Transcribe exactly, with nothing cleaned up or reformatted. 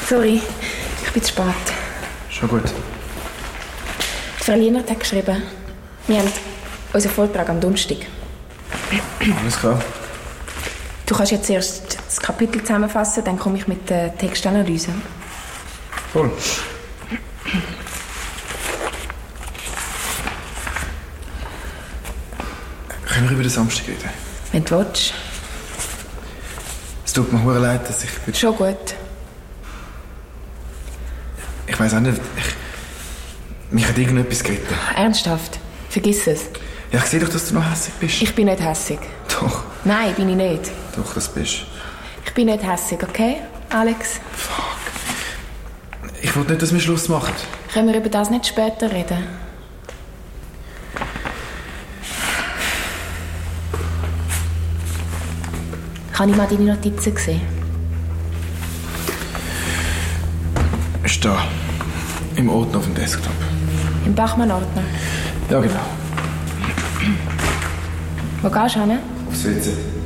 Sorry, ich bin zu spät. Schon gut. Die Frau Lienert hat geschrieben, wir haben unseren Vortrag am Donnerstag. Alles klar. Du kannst jetzt erst das Kapitel zusammenfassen, dann komme ich mit der Textanalyse. Voll. Können wir über den Samstag reden? Wenn du willst. Es tut mir verdammt leid, dass ich... Schon gut. Ich weiss auch nicht, ich... Mich hat irgendetwas geritten. Ernsthaft? Vergiss es. Ja, ich sehe doch, dass du noch hässig bist. Ich bin nicht hässig. Doch. Nein, bin ich nicht. Doch, das bist. Ich bin nicht hässig, okay, Alex? Fuck. Ich wollte nicht, dass wir Schluss machen. Können wir über das nicht später reden? Kann ich mal deine Notizen sehen? Ist da. Im Ordner auf dem Desktop. Im Bachmann-Ordner? Ja, genau. Wo gehst du hin? Aufs W C.